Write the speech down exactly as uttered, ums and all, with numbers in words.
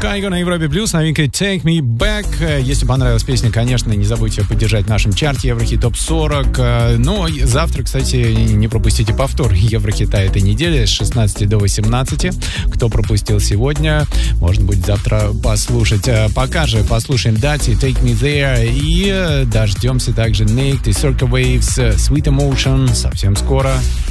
Кайго на Европе Плюс, новинка Take Me Back. Если понравилась песня, конечно, не забудьте поддержать в нашем чарте Еврохит Топ сорок. Ну, завтра, кстати, не пропустите повтор Еврохита этой недели с шестнадцати до восемнадцати. Кто пропустил сегодня, может быть, завтра послушать. Пока же послушаем Дати, Take Me There, и дождемся также Naked и Circa Waves, Sweet Emotion совсем скоро.